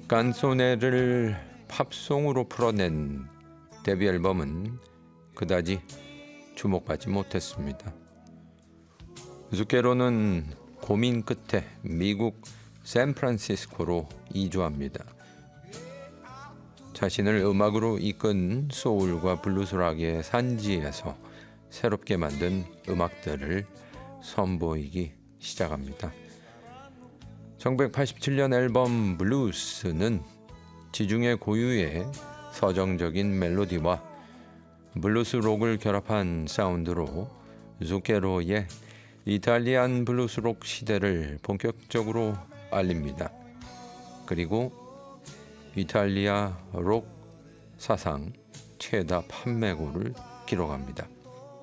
깐소네를 팝송으로 풀어낸 데뷔 앨범은 그다지 주목받지 못했습니다. zucchero는 고민 끝에 미국 샌프란시스코로 이주합니다. 자신을 음악으로 이끈 소울과 블루스 락의 산지에서 새롭게 만든 음악들을 선보이기 시작합니다. 1987년 앨범 블루스는 지중해 고유의 서정적인 멜로디와 블루스 록을 결합한 사운드로 zucchero의 이탈리안 블루스 록 시대를 본격적으로 알립니다. 그리고 이탈리아 록 사상 최다 판매고를 기록합니다.